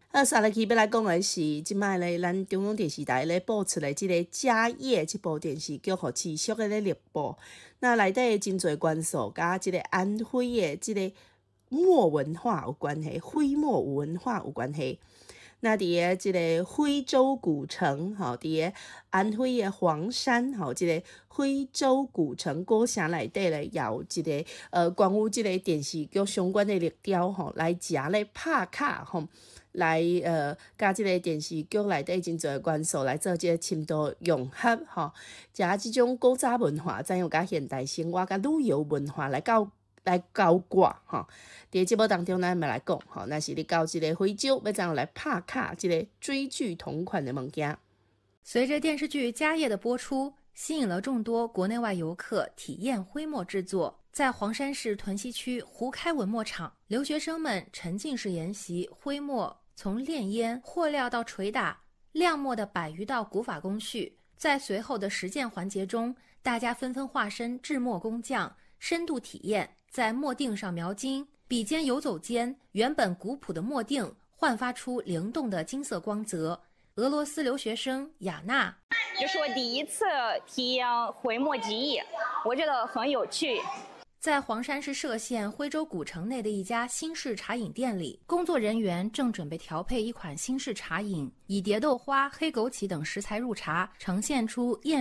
下来去要来讲的是，即摆咧，咱中央电视台咧播出的即个《家业》即部电视剧，互持续的咧热播。那内底真侪元素，甲即个安徽的即个墨文化有关系，徽墨文化有关系。那伫个即个徽州古城，吼，伫个安徽的黄山，吼，即个徽州古城古城内底咧，也有一个关于即个电视剧相关的绿雕，吼，来食咧拍卡，吼，来甲即个电视剧内底真侪元素来做即个深度融合，吼，食即种古早文化，怎样甲现代生活、甲旅游文化来交挂吼，伫节目当中，咱要来讲吼，若是你到即个徽州，要怎样来拍卡即个追剧同款的物件。 随着电视剧《家业》的播出，吸引了众多国内外游客体验徽墨制作。在黄山市屯溪区胡开文墨厂，留学生们沉浸式研习徽墨从炼烟、和料到捶打、亮墨的100余道古法工序。在随后的实践环节中，大家纷纷化身制墨工匠，深度体验在墨锭上描金，笔尖游走间，原本古朴的墨锭焕发出灵动的金色光泽。俄罗斯留学生雅娜， 这是我第一次体验徽墨技艺，我觉得很有趣。 在黄山市歙县徽州古城内的一家新式茶饮店里，工作人员正准备调配一款新式茶饮，以蝶豆花、黑枸杞等食材入茶，呈现出艳